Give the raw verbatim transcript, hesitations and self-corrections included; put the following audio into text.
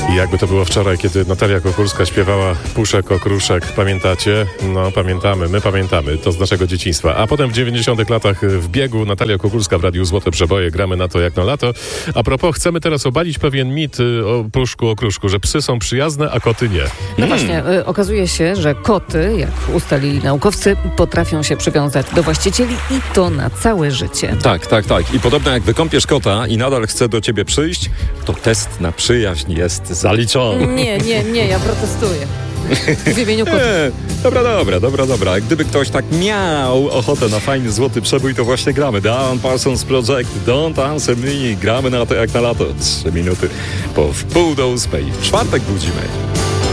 I jakby to było wczoraj, kiedy Natalia Kukulska śpiewała Puszek, okruszek. Pamiętacie? No, pamiętamy. My pamiętamy. To z naszego dzieciństwa. A potem w dziewięćdziesiątych latach w biegu Natalia Kukulska w Radiu Złote Przeboje. Gramy na to jak na lato. A propos, chcemy teraz obalić pewien mit o Puszku, okruszku, że psy są przyjazne, a koty nie. No właśnie, y, okazuje się, że koty, jak ustalili naukowcy, potrafią się przywiązać do właścicieli i to na całe życie. Tak, tak, tak. I podobno jak wykąpiesz kota i nadal chce do ciebie przyjść, to test na przyjaźń jest zaliczony. Nie, nie, nie, ja protestuję. W imieniu kotów. Nie, dobra, dobra, dobra, dobra. Gdyby ktoś tak miał ochotę na fajny złoty przebój, to właśnie gramy. The Alan Parsons Project, Don't Answer Me. Gramy na to jak na lato. Trzy minuty po wpół do ósmej. W czwartek budzimy.